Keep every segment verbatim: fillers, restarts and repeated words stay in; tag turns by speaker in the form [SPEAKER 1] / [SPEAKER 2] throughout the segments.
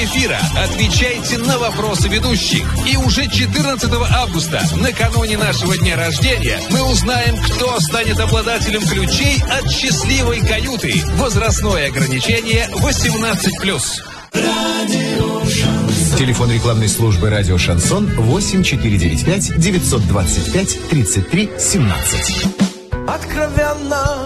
[SPEAKER 1] эфира. Отвечайте на вопросы ведущих. И уже четырнадцатого августа, накануне нашего дня рождения, мы узнаем, кто станет обладателем ключей от счастливой каюты. Возрастное ограничение восемнадцать плюс.
[SPEAKER 2] Телефон рекламной службы «Радио Шансон» восемь четыре девять пять девятьсот двадцать пять тридцать три семнадцать.
[SPEAKER 3] Откровенно,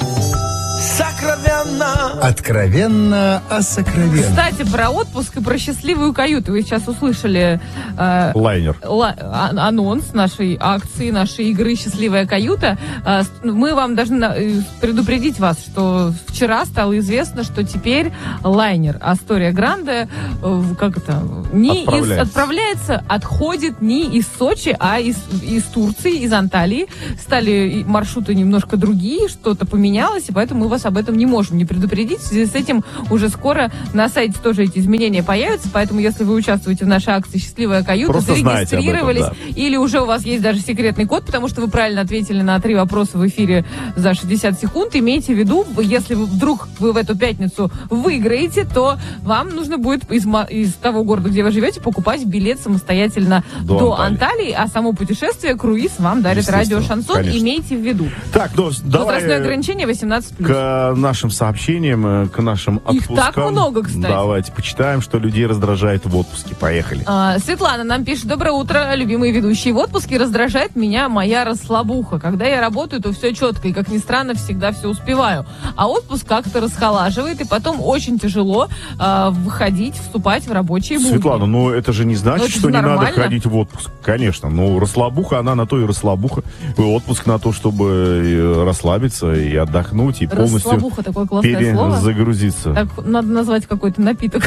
[SPEAKER 3] сокровенно.
[SPEAKER 2] Откровенно о сокровенном.
[SPEAKER 4] Кстати, про отпуск и про счастливую каюту. Вы сейчас услышали э,
[SPEAKER 5] Лайнер.
[SPEAKER 4] ла- а- анонс нашей акции, нашей игры «Счастливая каюта». Э, мы вам должны на- предупредить вас, что вчера стало известно, что теперь лайнер Астория Гранде э, как это, не
[SPEAKER 5] отправляется.
[SPEAKER 4] Из, отправляется, отходит не из Сочи, а из, из Турции, из Анталии. Стали маршруты немножко другие, что-то поменялось, и поэтому мы вас об этом не можем не предупредить. В связи с этим уже скоро на сайте тоже эти изменения появятся, поэтому если вы участвуете в нашей акции «Счастливая каюта»,
[SPEAKER 5] просто
[SPEAKER 4] зарегистрировались,
[SPEAKER 5] этом, да.
[SPEAKER 4] или уже у вас есть даже секретный код, потому что вы правильно ответили на три вопроса в эфире за шестьдесят секунд, имейте в виду, если вы, вдруг вы в эту пятницу выиграете, то вам нужно будет из, из того города, где вы живете, покупать билет самостоятельно до,
[SPEAKER 5] до
[SPEAKER 4] Анталии. Анталии, а само путешествие, круиз вам дарит радио Шансон,
[SPEAKER 5] конечно.
[SPEAKER 4] Имейте в виду.
[SPEAKER 5] Так, ну, давай
[SPEAKER 4] возрастное ограничение восемнадцать плюс.
[SPEAKER 5] К нашим сообщениям, к нашим
[SPEAKER 4] Их
[SPEAKER 5] отпускам.
[SPEAKER 4] так много, кстати.
[SPEAKER 5] Давайте почитаем, что людей раздражает в отпуске. Поехали.
[SPEAKER 4] А, Светлана нам пишет: доброе утро, любимые ведущие. В отпуске раздражает меня моя расслабуха. Когда я работаю, то все четко, и, как ни странно, всегда все успеваю. А отпуск как-то расхолаживает, и потом очень тяжело а, выходить, вступать в рабочие будни.
[SPEAKER 5] Светлана, ну это же не значит,
[SPEAKER 4] это
[SPEAKER 5] что не
[SPEAKER 4] нормально.
[SPEAKER 5] надо ходить в отпуск. Конечно, ну расслабуха, она на то и расслабуха. И отпуск на то, чтобы расслабиться и отдохнуть, и полностью
[SPEAKER 4] Расслабуха, такое классное слово.
[SPEAKER 5] перезагрузиться.
[SPEAKER 4] Так надо назвать какой-то напиток.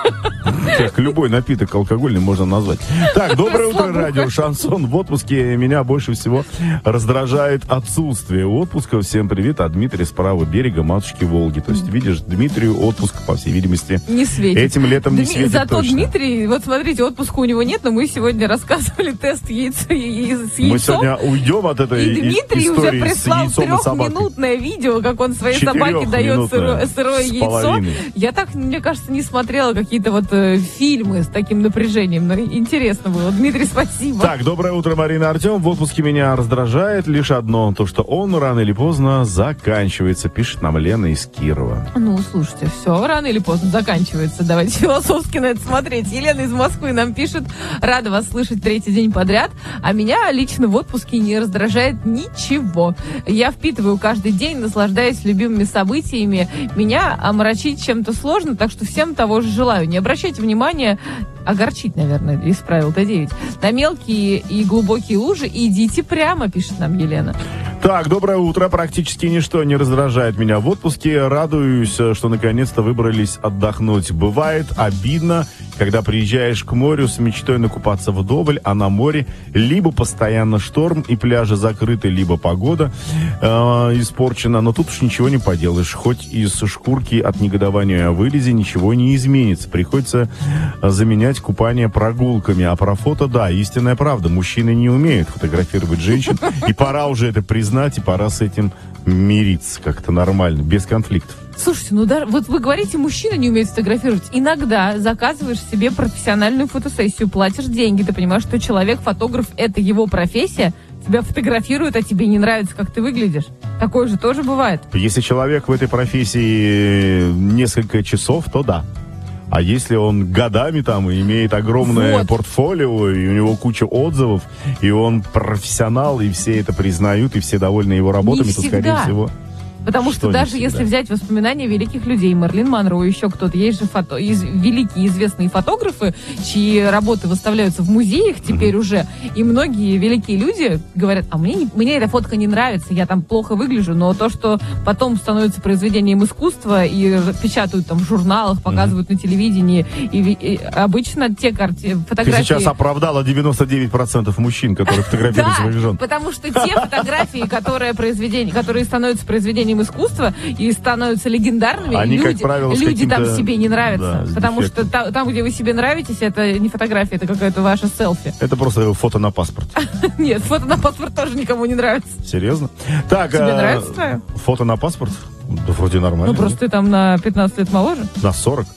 [SPEAKER 5] Так, любой напиток алкогольный можно назвать. Так, доброе утро,
[SPEAKER 4] Расслабуха.
[SPEAKER 5] радио Шансон. В отпуске меня больше всего раздражает отсутствие отпуска. Всем привет, от Дмитрия с правого берега матушки Волги. То есть, видишь, Дмитрию отпуск, по всей видимости,
[SPEAKER 4] Не светит.
[SPEAKER 5] этим летом не
[SPEAKER 4] Дми-
[SPEAKER 5] светит
[SPEAKER 4] Зато
[SPEAKER 5] точно.
[SPEAKER 4] Дмитрий, вот смотрите, отпуска у него нет, но мы сегодня рассказывали тест яйца, и- с яйцом.
[SPEAKER 5] Мы сегодня уйдем от этой
[SPEAKER 4] И
[SPEAKER 5] и-
[SPEAKER 4] Дмитрий уже
[SPEAKER 5] истории с
[SPEAKER 4] прислал
[SPEAKER 5] яйцом и собакой.
[SPEAKER 4] трехминутное видео, как он своей собаке дает
[SPEAKER 5] Четырехминутное
[SPEAKER 4] сырое, сырое
[SPEAKER 5] с
[SPEAKER 4] яйцо.
[SPEAKER 5] половиной.
[SPEAKER 4] Я так, мне кажется, не смотрела какие-то вот э, фильмы с таким напряжением. Но интересно было. Дмитрий, спасибо.
[SPEAKER 5] Так, доброе утро, Марина, Артем. В отпуске меня раздражает лишь одно, то, что он рано или поздно заканчивается, пишет нам Лена из Кирова.
[SPEAKER 4] Ну, слушайте, все рано или поздно заканчивается. Давайте философски на это смотреть. Елена из Москвы нам пишет: рада вас слышать третий день подряд, а меня лично в отпуске не раздражает ничего. Я впитываю каждый день, наслаждаясь любимыми событиями. Меня омрачить чем-то сложно, так что всем того же желаю. Не обращайте внимания, огорчить, наверное, из правил Т девять, на мелкие и глубокие лужи идите прямо, пишет нам Елена.
[SPEAKER 5] Так, доброе утро. Практически ничто не раздражает меня в отпуске. Радуюсь, что наконец-то выбрались отдохнуть. Бывает обидно, когда приезжаешь к морю с мечтой накупаться вдоволь, а на море либо постоянно шторм и пляжи закрыты, либо погода э, испорчена. Но тут уж ничего не поделаешь. Хоть из шкурки от негодования о вылезе ничего не изменится. Приходится заменять купание прогулками. А про фото, да, истинная правда. Мужчины не умеют фотографировать женщин. И пора уже это признать, и пора с этим мириться как-то нормально, без конфликтов.
[SPEAKER 4] Слушайте, ну да, вот вы говорите, мужчина не умеет фотографировать. Иногда заказываешь себе профессиональную фотосессию, платишь деньги, ты понимаешь, что человек-фотограф — это его профессия, тебя фотографируют, а тебе не нравится, как ты выглядишь. Такое же тоже бывает.
[SPEAKER 5] Если человек в этой профессии несколько часов, то да. А если он годами там имеет огромное
[SPEAKER 4] Вот.
[SPEAKER 5] портфолио, и у него куча отзывов, и он профессионал, и все это признают, и все довольны его работами,
[SPEAKER 4] Не
[SPEAKER 5] то, скорее
[SPEAKER 4] всегда.
[SPEAKER 5] всего...
[SPEAKER 4] Потому что,
[SPEAKER 5] Что не
[SPEAKER 4] даже
[SPEAKER 5] всегда?
[SPEAKER 4] если взять воспоминания великих людей, Мерлин Монро, еще кто-то, есть же фото, из, великие известные фотографы, чьи работы выставляются в музеях теперь mm-hmm. уже, и многие великие люди говорят: а мне, не, мне эта фотка не нравится, я там плохо выгляжу, но то, что потом становится произведением искусства и печатают там в журналах, показывают mm-hmm. на телевидении, и, и обычно те карты, фотографии...
[SPEAKER 5] Ты сейчас оправдала девяносто девять процентов мужчин, которые фотографируют своих жен.
[SPEAKER 4] Потому что те фотографии, которые произведения, которые становятся произведением искусства и становятся легендарными,
[SPEAKER 5] Они,
[SPEAKER 4] люди,
[SPEAKER 5] как правило, с
[SPEAKER 4] люди там
[SPEAKER 5] каким-то-
[SPEAKER 4] себе не нравятся.
[SPEAKER 5] да, с
[SPEAKER 4] потому
[SPEAKER 5] дефектом.
[SPEAKER 4] что та- там, где вы себе нравитесь, это не фотография, это какая-то ваша селфи.
[SPEAKER 5] Это просто фото на паспорт.
[SPEAKER 4] Нет, фото на паспорт тоже никому не нравится.
[SPEAKER 5] Серьезно? Так,
[SPEAKER 4] Тебе
[SPEAKER 5] а,
[SPEAKER 4] нравится твое?
[SPEAKER 5] фото на паспорт? Да вроде нормально.
[SPEAKER 4] Ну, просто ты там на пятнадцать лет моложе.
[SPEAKER 5] На сорок.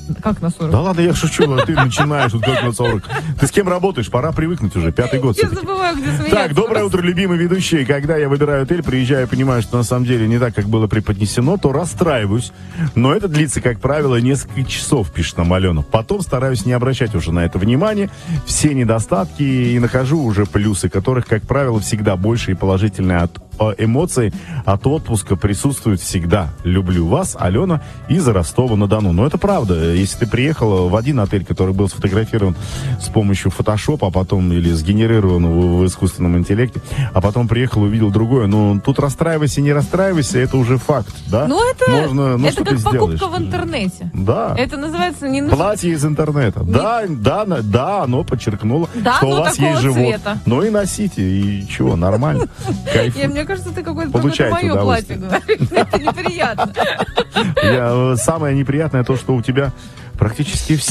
[SPEAKER 4] Как на сорок?
[SPEAKER 5] Да ладно, я шучу, а ты начинаешь вот как на сорок. Ты с кем работаешь? Пора привыкнуть уже, пятый год.
[SPEAKER 4] Я
[SPEAKER 5] все-таки.
[SPEAKER 4] забываю, где смеяться.
[SPEAKER 5] Так, доброе утро, любимые ведущие. Когда я выбираю отель, приезжаю, понимаю, что на самом деле не так, как было преподнесено, то расстраиваюсь. Но это длится, как правило, несколько часов, пишет нам Алена. Потом стараюсь не обращать уже на это внимания, все недостатки, и нахожу уже плюсы, которых, как правило, всегда больше, и положительные от эмоций от отпуска присутствуют всегда. Люблю вас, Алена из Ростова-на-Дону. Но это правда. Если ты приехала в один отель, который был сфотографирован с помощью фотошопа, а потом или сгенерирован в, в искусственном интеллекте, а потом приехал, увидел другое, ну, тут расстраивайся, не расстраивайся, это уже факт, да?
[SPEAKER 4] Ну, это,
[SPEAKER 5] Можно, ну,
[SPEAKER 4] это
[SPEAKER 5] что
[SPEAKER 4] как
[SPEAKER 5] ты
[SPEAKER 4] покупка
[SPEAKER 5] сделаешь?
[SPEAKER 4] в интернете.
[SPEAKER 5] Да.
[SPEAKER 4] Это называется не нужно.
[SPEAKER 5] Платье из интернета.
[SPEAKER 4] Не...
[SPEAKER 5] Да, да, на- да, оно подчеркнуло,
[SPEAKER 4] Да,
[SPEAKER 5] что у
[SPEAKER 4] оно
[SPEAKER 5] вас
[SPEAKER 4] такого
[SPEAKER 5] есть живот.
[SPEAKER 4] цвета.
[SPEAKER 5] Ну и носите, и чего, нормально. Кайф.
[SPEAKER 4] Я, мне кажется, ты какое-то про какое-то
[SPEAKER 5] Получайте
[SPEAKER 4] мое платье
[SPEAKER 5] удовольствие.
[SPEAKER 4] говоришь. Это неприятно.
[SPEAKER 5] Я, э, самое неприятное то, что у тебя практически все